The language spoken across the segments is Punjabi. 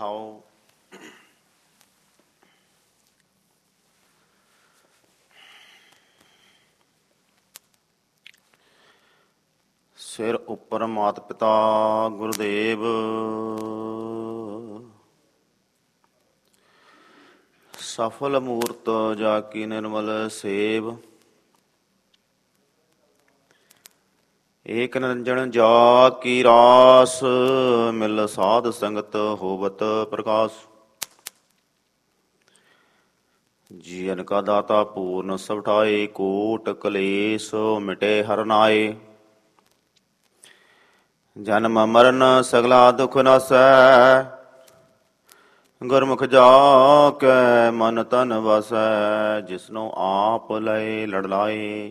ਰਹਾਓ। ਸਿਰ ਉੱਪਰ ਮਾਤ ਪਿਤਾ ਗੁਰਦੇਵ, ਸਫਲ ਮੂਰਤ ਜਾ ਕੀ ਨਿਰਮਲ ਸੇਵ। ਏਕ ਨਿਰੰਜਨ ਜਾ ਕੀ ਰਾਸ, ਮਿਲ ਸਾਧ ਸੰਗਤ ਹੋਵਤ ਪ੍ਰਕਾਸ਼। ਜੀਵਨ ਕਾ ਦਾਤਾ ਪੂਰਨ ਸਭ ਠਾਏ, ਕੋਟ ਕਲੇਸ਼ ਮਿਟੇ ਹਰਿ ਨਾਏ। ਜਨਮ ਮਰਨ ਸਗਲਾ ਦੁਖ ਨਾਸੈ, ਗੁਰਮੁਖ ਜਾ ਕੈ ਮਨ ਤਨ ਵਸੈ। ਜਿਸਨੂੰ ਆਪ ਲਏ ਲੜ ਲਾਏ,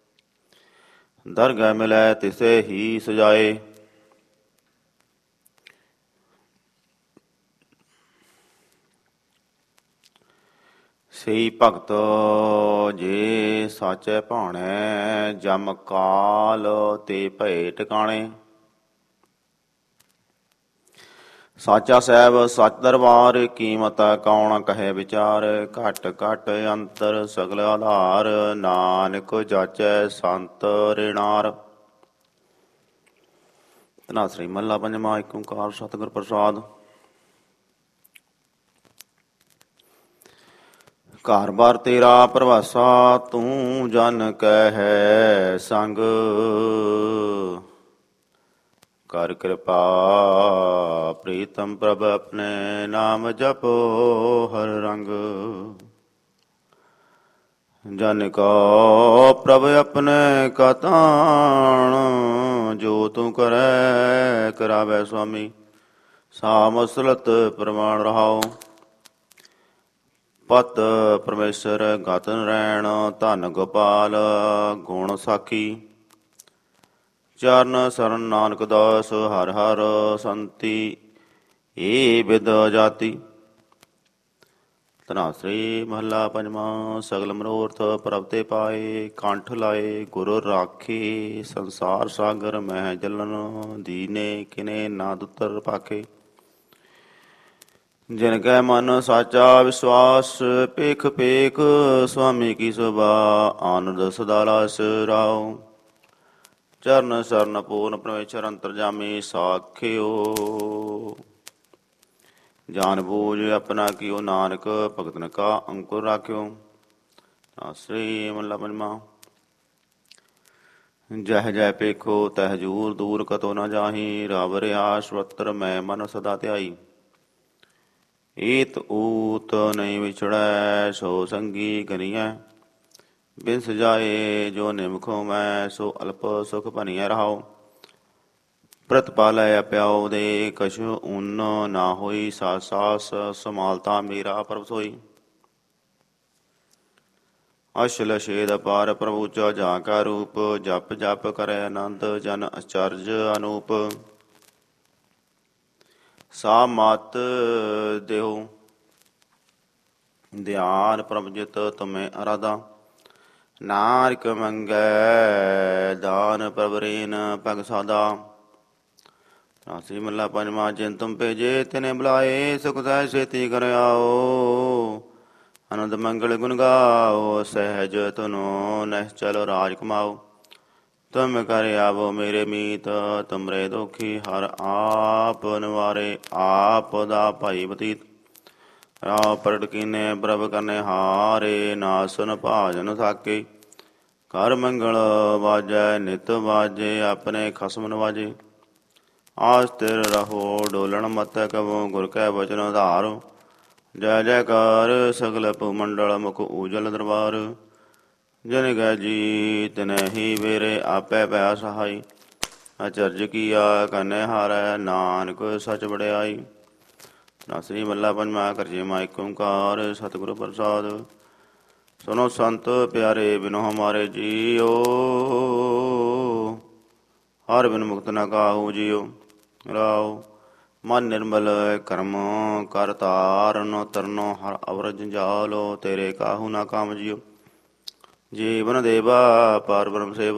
ਦਰਗਹਿ ਮਿਲੈ ਤਿਸੇ ਹੀ ਸਜਾਏ। ਸਈ ਭਗਤ ਜੇ ਸਾਚੈ ਭਾਣੈ, ਜਮ ਕਾਲ ਤੇ ਭਏ ਟਿਕਾਣੇ। ਸਾਚਾ ਸਾਹਿਬ ਸਚ ਦਰਬਾਰ, ਕੀਮਤ ਕੌਣ ਕਹੈ ਵਿਚਾਰ। ਘਟ ਘਟ ਅੰਤਰ ਸਗਲ ਆਧਾਰ, ਨਾਨਕ ਜਾਚੈ ਸੰਤ ਰਿਣਾਰ। ਧਨਾਸਰੀ ਮਹੱਲਾ ਪੰਜਵਾਂ। ਏਕ ਓੰਕਾਰ ਸਤਿਗੁਰ ਪ੍ਰਸਾਦਿ। ਘਰ ਬਾਰ ਤੇਰਾ ਪ੍ਰਵਾਸਾ, ਤੂੰ ਜਨ ਕੈ ਹੈ ਸੰਗ। ਕਰ ਕਿਰਪਾ ਪ੍ਰੀਤਮ ਪ੍ਰਭ ਆਪਣੇ, ਨਾਮ ਜਪੋ ਹਰ ਰੰਗ। ਜਨ ਕੋ ਪ੍ਰਭ ਆਪਣੇ ਕਾ ਤਾਣ, ਜੋ ਤੂੰ ਕਰੈ ਕਰਾਵੈ ਸੁਆਮੀ। ਸਾ ਮਸਲਤ ਪ੍ਰਮਾਣ ਰਹਾਓ। ਪਤ ਪਰਮੇਸ਼ਰ ਗਤ ਨਰੈਣ, ਧਨ ਗੋਪਾਲ ਗੁਣ ਸਾਖੀ। ਚਰਨ ਸਰਨ ਨਾਨਕ ਦਾਸ, ਹਰਿ ਹਰਿ ਸੰਤੀ ਏ ਬਿਦ ਜਾਤੀ। ਧਨਾਸਰੀ ਮਹੱਲਾ ਪੰਜਵਾਂ। ਸਗਲ ਮਨੋਰਥ ਪ੍ਰਭ ਤੇ ਪਾਏ, ਕੰਠ ਲਾਏ ਗੁਰ ਰਾਖੇ। ਸੰਸਾਰ ਸਾਗਰ ਮਹਿ ਜਲਨ, ਦੀਨੇ ਕਿਨੇ ਨਾਦ ਉਤਰ ਪਾਖੇ। ਜਿਨ ਕੈ ਮਨ ਸਾਚਾ ਵਿਸ਼ਵਾਸ, ਪੇਖ ਪੇਖ ਸੁਆਮੀ ਕੀ ਸੋਭਾ। ਆਨੰਦ ਸਦਾ ਰਸ ਰਾਉ, ਚਰਨ ਸਰਨ ਪੂਰਨ ਪਰਮੇਸ਼ਰ ਅੰਤਰਜਾਮੀ ਸਾਖਿਓ। ਜਾਨ ਬੂਝ ਆਪਣਾ ਕੀਓ, ਨਾਨਕ ਭਗਤਨ ਕਾ ਅੰਕੁਰ ਰਾਖਿਓ। ਆਸਰੀ ਮਹੱਲਾ ਪੰਜਵਾਂ। ਜਹ ਜਹ ਪੇਖੋ ਤਹ ਜੂਰ, ਦੂਰ ਕਤੋ ਨ ਜਾਹੀ। ਰਵ ਰਿਆਸ ਵਤਰ ਮੈਂ ਮਨ ਸਦਾ ਧਿਆਈ। ਏਤ ਊਤ ਨਹੀਂ ਵਿਛੜੈ, ਸੋ ਸੰਗੀ ਗਨੀਐ। ਬਿਨ ਸਜਾਏ ਜੋ ਨਿਮਖੋ ਮੈਂ, ਸੋ ਅਲਪ ਸੁਖ ਭਨੀਐ ਰਹਾਓ। ਪ੍ਰਤਪਾਲੈ ਅਪਿਆਉ ਦੇ, ਕਛੁ ਊਨ ਨਾ ਹੋਈ। ਸਾਸ ਸਾਸ ਸਮਾਲਤਾ ਮੇਰਾ ਪ੍ਰਭ ਸੋਈ। ਅਸ਼ਲ ਛੇਦ ਅਪਾਰ ਪ੍ਰਭੂ ਚ ਜਾ ਕਾ ਰੂਪ। ਜਪ ਜਪ ਕਰੈ ਆਨੰਦ, ਜਨ ਅਚਰਜ ਅਨੂਪ। ਸਾ ਮਤ ਦਿਓ ਧਿਆਨ, ਪ੍ਰਭ ਜਿਤ ਤੁਮੇ ਅਰਾਧਾ। ਨਾਨਕ ਮੰਗੈ ਦਾਨ, ਪ੍ਰਭ ਰੇਨ ਪਗ ਸਾਦਾ। ਆਸੀ ਮਹੱਲਾ ਪੰਜਵਾਂ। ਜਿਨ ਤੁਮ ਭੇਜੇ ਤਿਨੇ ਬੁਲਾਏ, ਸੁਖ ਸਹਿਜ ਛੇਤੀ ਕਰ ਆਓ। ਆਨੰਦ ਮੰਗਲ ਗੁਣ ਗਾਓ, ਸਹਿਜ ਤੁਨੋ ਨਿਹਚਲ ਰਾਜ ਕਮਾਓ। ਤੁਮ ਕਰ ਆਵੋ ਮੇਰੇ ਮੀਤ, ਤੁਮਰੇ ਦੋਖੀ ਹਰ ਆਪ ਨਿਵਾਰੇ। ਆਪ ਦਾ ਭਾਈ ਬਤੀਤ ਰਾਉ, ਪ੍ਰਗਟ ਕੀਨੇ ਪ੍ਰਭ ਕਰਨੇ ਹਾਰੇ। ਨਾਸਨ ਭਾਜਨ ਥਾਕੇ, ਕਰ ਮੰਗਲ ਵਾਜੈ ਨਿਤ ਵਾਜੇ। ਆਪਣੇ ਖਸਮ ਨਵਾਜੇ, ਆਸ ਸਥਿਰ ਰਹੋ ਡੋਲਣ ਮਤ ਕਵੋ। ਗੁਰ ਕੈ ਬਚਨ ਆਧਾਰ, ਜੈ ਜੈਕਾਰ ਸਗਲ ਭੂਮੰਡਲ। ਮੁਖ ਊਜਲ ਦਰਬਾਰ, ਜਿਨ ਗੈ ਜੀ ਤਿਨੈ ਹੀ ਵੇਰੇ। ਆਪੈ ਭਇਆ ਸਹਾਈ, ਅਚਰਜ ਕੀਆ ਕਨੈ ਹਾਰੈ। ਨਾਨਕ ਸਚ ਵਡਿਆਈ। ਨਾਸਰੀ ਮਹੱਲਾ ਪੰਜਵਾਂ। ਕਰਜੇ ਮਾ ਏਕ ਓੰਕਾਰ ਸਤਿਗੁਰ ਪ੍ਰਸਾਦਿ। ਸੁਨੋ ਸੰਤ ਪਿਆਰੇ, ਬਿਨੋ ਹਮਾਰੇ ਜੀਓ। ਹਰਿ ਬਿਨ ਮੁਕਤ ਨ ਕਾਹੂ ਜੀਓ ਰਾਉ। ਮਨ ਨਿਰਮਲ ਕਰਮ ਕਰ ਤਾਰਨ, ਤਰਨੋ ਹਰ ਅਵਰ ਜੰਜਾਲੋ। ਤੇਰੇ ਕਾਹੂ ਨਾ ਕਾਮ ਜੀਓ। ਜੀਵਨ ਦੇਵਾ ਪਾਰ ਬ੍ਰਹਮ ਸੇਵਾ,